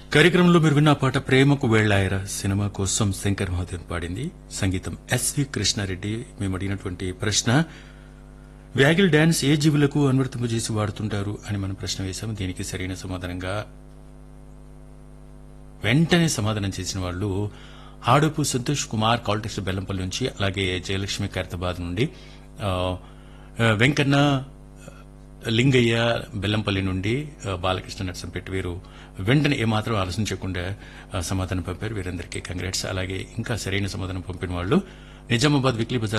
కార్యక్రమంలో మీరు విన్న పాట ప్రేమకు వేళ్లాయరా సినిమా కోసం శంకర్ మహాదేవన్ పాడింది. సంగీతం ఎస్వి కృష్ణారెడ్డి. మేము అడిగినటువంటి ప్రశ్న, వ్యాగిల్ డాన్స్ ఏ జీవులకు అనువర్తింపజేసి వాడుతుంటారు అని మనం ప్రశ్న వేశాము. దీనికి సరైన సమాధానంగా వెంటనే సమాధానం చేసిన వాళ్ళు ఆడపు సంతోష్ కుమార్ కాల్టెక్స్ బెల్లంపల్లి నుంచి, అలాగే జయలక్ష్మి ఖైరతాబాద్ నుండి, వెంకన్న లింగయ్య బెల్లంపల్లి నుండి, బాలకృష్ణ నర్సంపేట. వీరు వెంటనే ఏమాత్రం ఆలోచించకుండా సమాధానం పంపారు. వీరందరికీ కంగ్రాట్స్. అలాగే ఇంకా సరైన సమాధానం పంపిన వాళ్ళు నిజామాబాద్ వీక్లీ బజార్